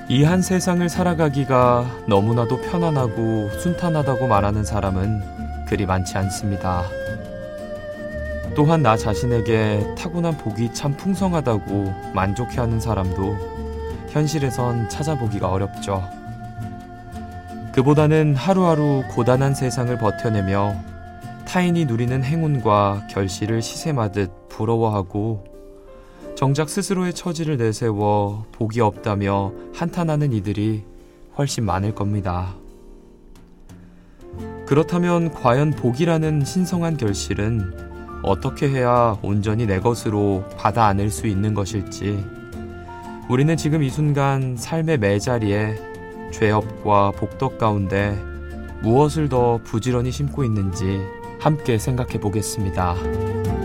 이 한 세상을 살아가기가 너무나도 편안하고 순탄하다고 말하는 사람은 그리 많지 않습니다. 또한 나 자신에게 타고난 복이 참 풍성하다고 만족해하는 사람도 현실에선 찾아보기가 어렵죠. 그보다는 하루하루 고단한 세상을 버텨내며 타인이 누리는 행운과 결실을 시샘하듯 부러워하고 정작 스스로의 처지를 내세워 복이 없다며 한탄하는 이들이 훨씬 많을 겁니다. 그렇다면 과연 복이라는 신성한 결실은 어떻게 해야 온전히 내 것으로 받아 안을 수 있는 것일지, 우리는 지금 이 순간 삶의 매자리에 죄업과 복덕 가운데 무엇을 더 부지런히 심고 있는지 함께 생각해 보겠습니다.